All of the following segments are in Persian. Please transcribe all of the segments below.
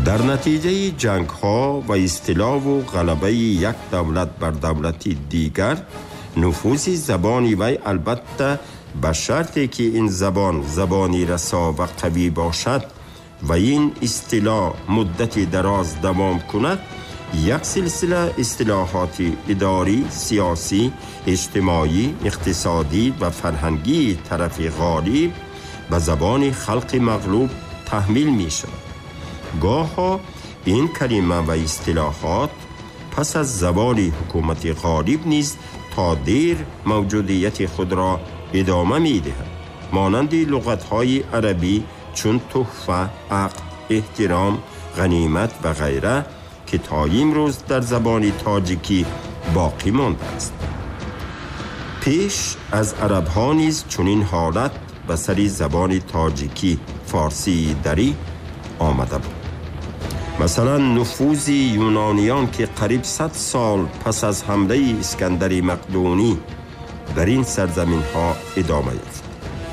در نتیجه جنگ ها و استیلا و غلبه یک دولت بر دولتی دیگر، نفوذ زبانی وی البته به شرطی که این زبانی رسا و قوی باشد و این استیلا مدتی دراز دوام کند، یک سلسله اصلاحات اداری، سیاسی، اجتماعی، اقتصادی و فرهنگی طرف غالب به زبان خلق مغلوب تحمیل می شود. گاه این کلمه و اصطلاحات پس از زوال حکومت غالب نیز تا دیر موجودیت خود را ادامه می دهد، مانند لغت‌های عربی چون تحفه، عقد، احترام، غنیمت و غیره که تا امروز در زبان تاجیکی باقی مانده است. پیش از عرب ها نیز چنین حالت به سر زبان تاجیکی فارسی دری آمده بود. مثلا نفوذ یونانیان که قریب 100 سال پس از حمله اسکندر مقدونی در این سرزمین ها ادامه یافت.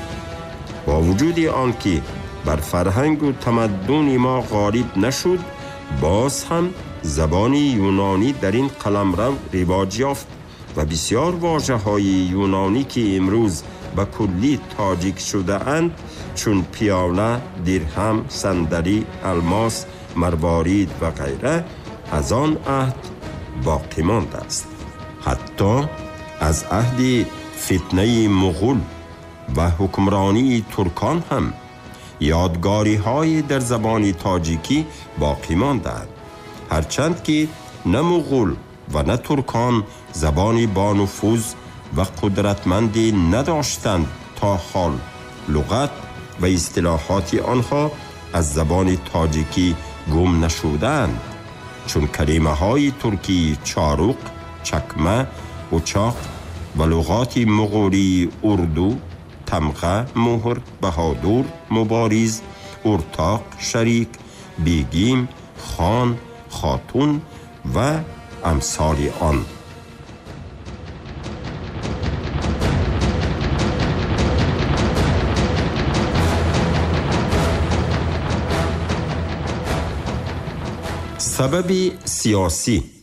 با وجود آنکه بر فرهنگ و تمدن ما غالب نشد، باز هم زبان یونانی در این قلمرو رواج یافت و بسیار واژه‌های یونانی که امروز به کلی تاجیک شده اند، چون پیاله، درهم، صندلی، الماس، مروارید و غیره، از آن عهد باقی مانده است. حتی از عهد فتنه مغول و حکمرانی ترکان هم یادگاری های در زبان تاجیکی باقی مانده است، هرچند که نه مغول و نه ترکان زبانی با نفوذ و قدرتمندی نداشتند تا حال لغت و اصطلاحات آنها از زبان تاجیکی گم نشدند، چون کلمه های ترکی چاروق، چکمه، اچاق و لغات مغولی اردو، تمغه، مهر، بهادور، مبارز، ارتاق، شریک، بیگیم، خان، خاتون و امثال آن. سبب سیاسی